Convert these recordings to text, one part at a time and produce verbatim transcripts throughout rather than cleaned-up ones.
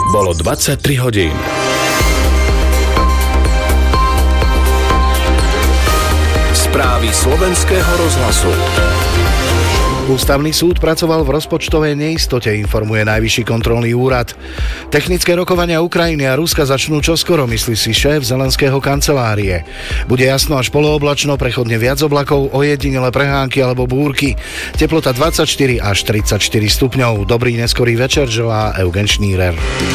Bolo dvadsaťtri hodín. Správy slovenského rozhlasu. Ústavný súd pracoval v rozpočtovej neistote, informuje Najvyšší kontrolný úrad. Technické rokovania Ukrajiny a Ruska začnú čoskoro, myslí si šéf Zelenského kancelárie. Bude jasno až polooblačno, prechodne viac oblakov, ojedinele prehánky alebo búrky. Teplota dvadsaťštyri až tridsaťštyri stupňov. Dobrý neskorý večer, želá Eugen Šnírer.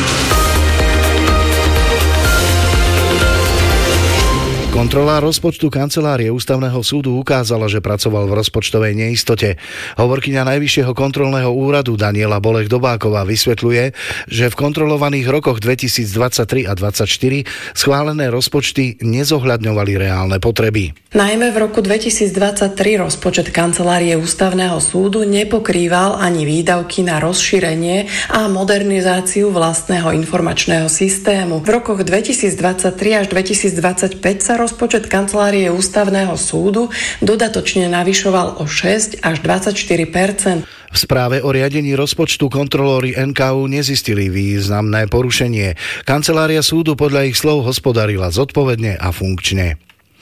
Kontrola rozpočtu kancelárie Ústavného súdu ukázala, že pracoval v rozpočtovej neistote. Hovorkyňa Najvyššieho kontrolného úradu Daniela Bolech-Dobáková vysvetľuje, že v kontrolovaných rokoch dvetisícdvadsaťtri a dvadsaťštyri schválené rozpočty nezohľadňovali reálne potreby. Najmä v roku dvetisícdvadsaťtri rozpočet kancelárie Ústavného súdu nepokrýval ani výdavky na rozšírenie a modernizáciu vlastného informačného systému. V rokoch dvetisícdvadsaťtri až dvetisícdvadsaťpäť sa rozpočet kancelárie Ústavného súdu dodatočne navyšoval o šesť až dvadsaťštyri percent. V správe o riadení rozpočtu kontrolóri en ká ú nezistili významné porušenie. Kancelária súdu podľa ich slov hospodarila zodpovedne a funkčne.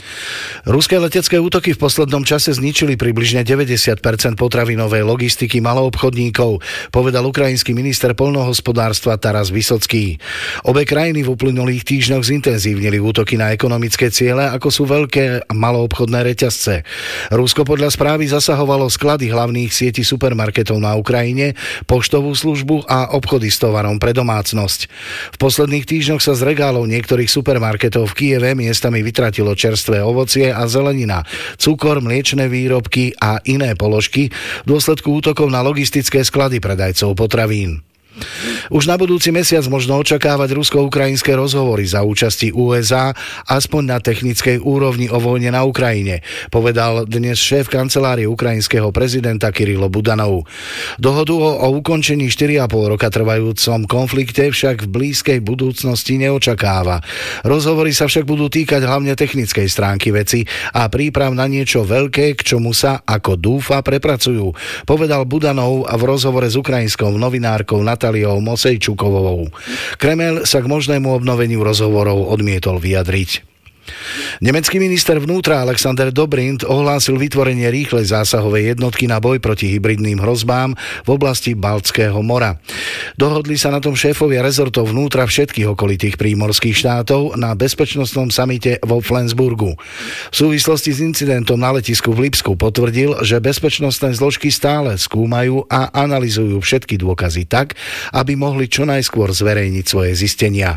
Ruské letecké útoky v poslednom čase zničili približne deväťdesiat percent potravinovej logistiky maloobchodníkov, povedal ukrajinský minister poľnohospodárstva Taras Vysocký. Obe krajiny v uplynulých týždňoch zintenzívnili útoky na ekonomické ciele, ako sú veľké maloobchodné reťazce. Rusko podľa správy zasahovalo sklady hlavných sietí supermarketov na Ukrajine, poštovú službu a obchody s tovarom pre domácnosť. V posledných týždňoch sa z regálov niektorých supermarketov v Kyjeve miestami vytratilo čerstvé ovocie a zelenina, cukor, mliečne výrobky a iné položky v dôsledku útokov na logistické sklady predajcov potravín. Už na budúci mesiac možno očakávať rusko-ukrajinské rozhovory za účasti ú es á aspoň na technickej úrovni o vojne na Ukrajine, povedal dnes šéf kancelárie ukrajinského prezidenta Kirilo Budanov. Dohodu o, o ukončení štyri a pol roka trvajúcom konflikte však v blízkej budúcnosti neočakáva. Rozhovory sa však budú týkať hlavne technickej stránky veci a príprav na niečo veľké, k čomu sa, ako dúfa, prepracujú, povedal Budanov v rozhovore s ukrajinskou novinárkou Natáliou Mosejčukovou. Kremeľ sa k možnému obnoveniu rozhovorov odmietol vyjadriť. Nemecký minister vnútra Alexander Dobrindt ohlásil vytvorenie rýchlej zásahovej jednotky na boj proti hybridným hrozbám v oblasti Baltského mora. Dohodli sa na tom šéfovia rezortov vnútra všetkých okolitých prímorských štátov na bezpečnostnom samite vo Flensburgu. V súvislosti s incidentom na letisku v Lipsku potvrdil, že bezpečnostné zložky stále skúmajú a analyzujú všetky dôkazy tak, aby mohli čo najskôr zverejniť svoje zistenia.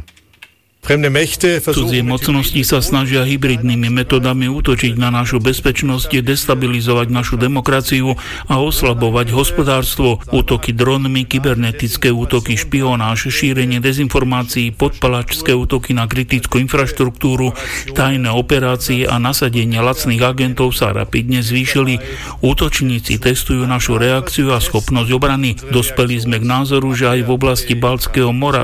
Cudzie mocnosti sa snažia hybridnými metodami útočiť na našu bezpečnosť, destabilizovať našu demokraciu a oslabovať hospodárstvo. Útoky dronmi, kybernetické útoky, špionáž, šírenie dezinformácií, podpalačské útoky na kritickú infraštruktúru, tajné operácie a nasadenie lacných agentov sa rapidne zvýšili. Útočníci testujú našu reakciu a schopnosť obrany. Dospeli sme k názoru, že aj v oblasti Baltského mora